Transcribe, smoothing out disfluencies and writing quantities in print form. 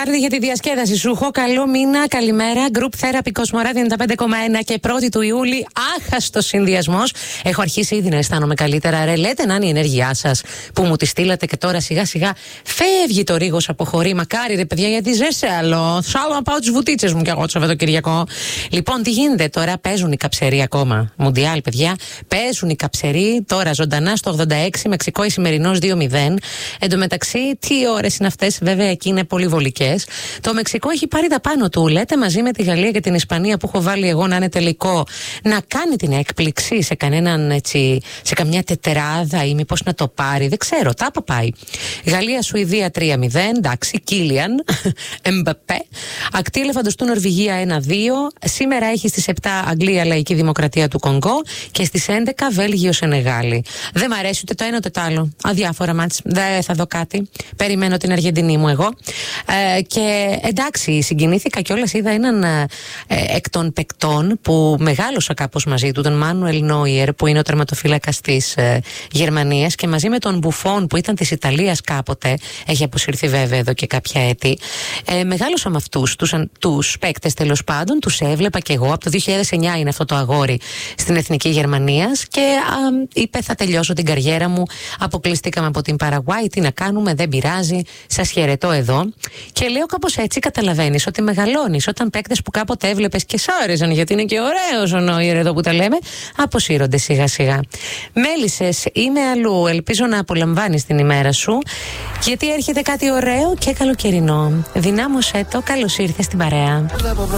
πάρτι για τη διασκέδαση σου. Έχω καλό μήνα, καλημέρα. Group Therapy Κοσμοράδιο 95,1 και 1η του Ιούλη. Άχαστο συνδυασμό. Έχω αρχίσει ήδη να αισθάνομαι καλύτερα. Ρε, λέτε να είναι η ενέργειά σα που μου τη στείλατε και τώρα σιγά σιγά φεύγει το ρίγος από χωρί. Μακάρι ρε παιδιά, γιατί ζέσαι άλλο. Σ' άλλο να πάω τις βουτίτσες μου κι εγώ το Σαββατοκυριακό. Λοιπόν, τι γίνεται τώρα, παίζουν οι καψεροί ακόμα. Μουντιάλ, παιδιά. Παίζουν οι καψεροί τώρα ζωντανά στο 86, Μεξικό Ισημερινός 2-0. Εν τω μεταξύ, τι ώρες είναι αυτές, βέβαια εκεί είναι πολύ βολικές. Το Μεξικό έχει πάρει τα πάνω του, λέτε, μαζί με τη Γαλλία και την Ισπανία που έχω βάλει εγώ να είναι τελικό, να κάνει την έκπληξη σε κανέναν έτσι, σε καμιά τετράδα ή μήπως να το πάρει. Δεν ξέρω, τάπα πάει. Γαλλία-Σουηδία 3-0, εντάξει, Κίλιαν, Εμπαπέ. Ακτή Ελεφαντοστού Νορβηγία 1-2. Σήμερα έχει στις 7 Αγγλία Λαϊκή Δημοκρατία του Κονγκό και στις 11 Βέλγιο Σενεγάλη. Δεν μ' αρέσει ούτε το ένα ούτε το άλλο. Αδιάφορα μάτς. Δεν θα δω κάτι. Περιμένω την Αργεντινή μου εγώ. Και εντάξει, συγκινήθηκα κιόλας. Είδα έναν εκ των παικτών που μεγάλωσα κάπως μαζί του, τον Μάνουελ Νόιερ, που είναι ο τερματοφύλακας της Γερμανίας, και μαζί με τον Μπουφόν που ήταν της Ιταλίας κάποτε. Έχει αποσυρθεί βέβαια εδώ και κάποια έτη. Μεγάλωσα με αυτούς τους παίκτες, τέλος πάντων. Τους έβλεπα κι εγώ. Από το 2009 είναι αυτό το αγόρι στην Εθνική Γερμανίας και είπε θα τελειώσω την καριέρα μου. Αποκλειστήκαμε από την Παραγουάη. Τι να κάνουμε, δεν πειράζει. Σας χαιρετώ εδώ. Και λέω κάπως έτσι, καταλαβαίνεις ότι μεγαλώνεις όταν παίκτες που κάποτε έβλεπες και σ' άρεσαν, γιατί είναι και ωραίος ο Νόιερ εδώ που τα λέμε, αποσύρονται σιγά σιγά. Μέλισσες, είμαι αλλού. Ελπίζω να απολαμβάνεις την ημέρα σου, γιατί έρχεται κάτι ωραίο και καλοκαιρινό. Δυνάμωσέ το. Καλώς ήρθες στην παρέα.